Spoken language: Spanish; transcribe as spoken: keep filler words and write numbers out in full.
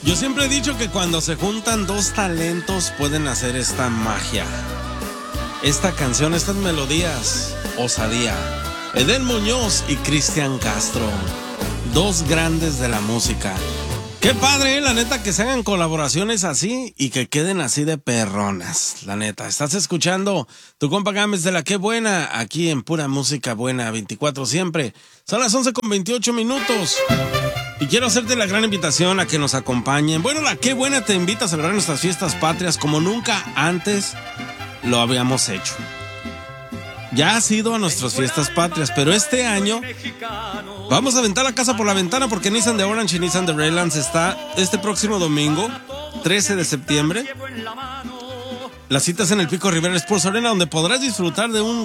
Yo siempre he dicho que cuando se juntan dos talentos pueden hacer esta magia. Esta canción, estas melodías, Osadía. Edén Muñoz y Cristian Castro, dos grandes de la música. Qué padre, ¿eh? La neta, que se hagan colaboraciones así y que queden así de perronas. La neta, estás escuchando tu compa Gámez de la Qué Buena, aquí en Pura Música Buena, veinticuatro siempre. Son las once con veintiocho minutos. Y quiero hacerte la gran invitación a que nos acompañen. Bueno, la Qué Buena te invita a celebrar nuestras fiestas patrias como nunca antes lo habíamos hecho. Ya has ido a nuestras fiestas patrias, pero este año vamos a aventar la casa por la ventana porque Nissan de Orange y Nissan de Redlands está este próximo domingo, trece de septiembre. La cita es en el Pico Rivera Sports Arena, donde podrás disfrutar de un